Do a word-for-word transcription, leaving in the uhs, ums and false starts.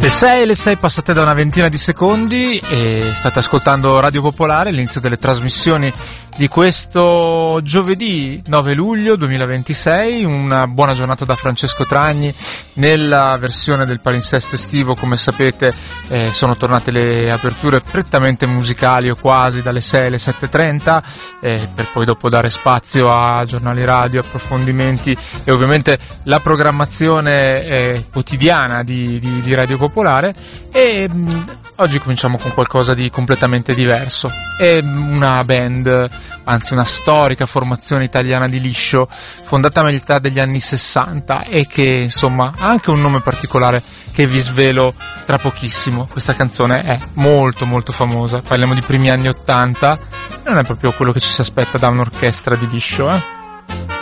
Le sei, le sei passate da una ventina di secondi e state ascoltando Radio Popolare, l'inizio delle trasmissioni di questo giovedì nove luglio duemilaventisei. Una buona giornata da Francesco Tragni. Nella versione del palinsesto estivo, come sapete, eh, sono tornate le aperture prettamente musicali o quasi dalle sei alle sette e trenta, eh, per poi dopo dare spazio a giornali radio, approfondimenti e ovviamente la programmazione eh, quotidiana di, di, di Radio Popolare. E mh, oggi cominciamo con qualcosa di completamente diverso. È una band, anzi una storica formazione italiana di liscio, fondata a metà degli anni sessanta e che insomma ha anche un nome particolare che vi svelo tra pochissimo. Questa canzone è molto molto famosa, parliamo di primi anni ottanta, non è proprio quello che ci si aspetta da un'orchestra di liscio, eh?